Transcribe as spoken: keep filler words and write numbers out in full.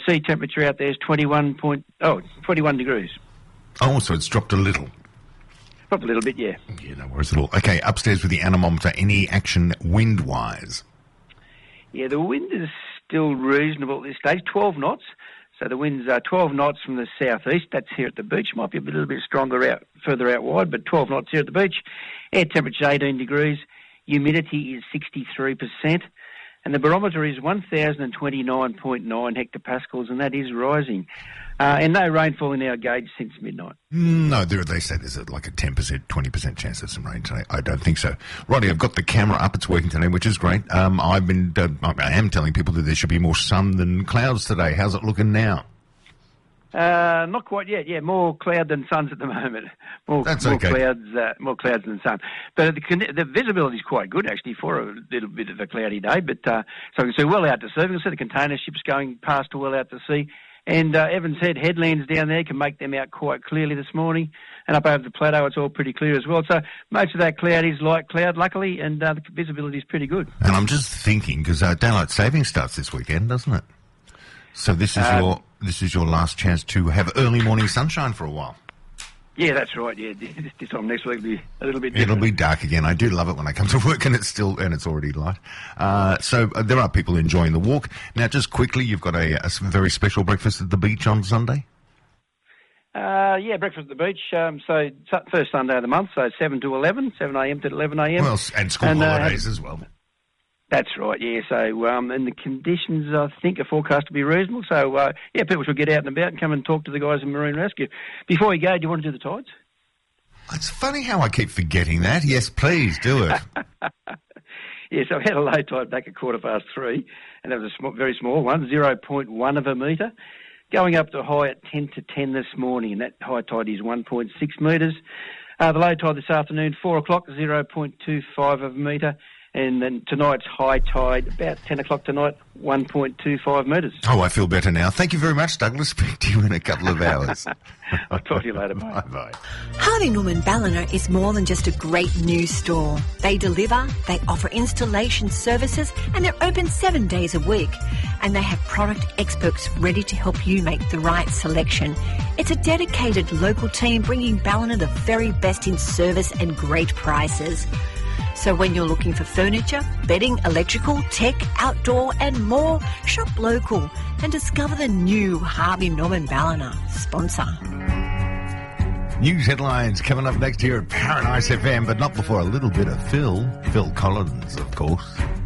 sea temperature out there is twenty-one point, oh, twenty-one degrees. Oh, so it's dropped a little. Dropped a little bit, yeah. Yeah, no worries at all. Okay, upstairs with the anemometer, any action wind-wise? Yeah, the wind is still reasonable at this stage, twelve knots. So the wind's uh, twelve knots from the southeast. That's here at the beach. Might be a little bit stronger out further out wide, but twelve knots here at the beach. Air temperature eighteen degrees. Humidity is sixty-three percent. And the barometer is one thousand twenty-nine point nine hectopascals, and that is rising. Uh, and no rainfall in our gauge since midnight. No, there, they say there's a, like a ten percent, twenty percent chance of some rain today. I don't think so. Roddy, I've got the camera up. It's working today, which is great. Um, I've been, uh, I am telling people that there should be more sun than clouds today. How's it looking now? Uh, not quite yet. Yeah, more cloud than suns at the moment. More, That's more okay. clouds, uh, more clouds than sun. But the, the visibility is quite good actually for a little bit of a cloudy day. But uh, so we can see well out to sea. We can see the container ships going past well out to sea. And uh, Evans Head headlands down there can make them out quite clearly this morning. And up over the plateau, it's all pretty clear as well. So most of that cloud is light cloud, luckily, and uh, the visibility is pretty good. And I'm just thinking, because uh, daylight saving starts this weekend, doesn't it? So this is Uh, your this is your last chance to have early morning sunshine for a while. Yeah, that's right. Yeah, this time next week will be a little bit It'll different. be dark again. I do love it when I come to work and it's still and it's already light. Uh, so uh, there are people enjoying the walk. Now, just quickly, you've got a, a very special breakfast at the beach on Sunday. Uh, yeah, breakfast at the beach. Um, so su- first Sunday of the month, so seven to eleven, seven a m to eleven a m. Well, s- and school And, uh, holidays as well. That's right, yeah. So, um, and the conditions, I think, are forecast to be reasonable. So, uh, yeah, people should get out and about and come and talk to the guys in Marine Rescue. Before you go, do you want to do the tides? It's funny how I keep forgetting that. Yes, please do it. Yes, I've had a low tide back at quarter past three, and that was a sm- very small one, zero point one of a metre. Going up to high at ten to ten this morning, and that high tide is one point six metres. Uh, the low tide this afternoon, four o'clock, zero point two five of a metre. And then tonight's high tide, about ten o'clock tonight, one point two five metres. Oh, I feel better now. Thank you very much, Douglas. Speak to you in a couple of hours. I'll talk to you later, mate. Bye-bye. Harvey Norman Ballina is more than just a great new store. They deliver, they offer installation services, and they're open seven days a week. And they have product experts ready to help you make the right selection. It's a dedicated local team bringing Ballina the very best in service and great prices. So when you're looking for furniture, bedding, electrical, tech, outdoor and more, shop local and discover the new Harvey Norman Ballina sponsor. News headlines coming up next here at Paradise F M, but not before a little bit of Phil. Phil Collins, of course.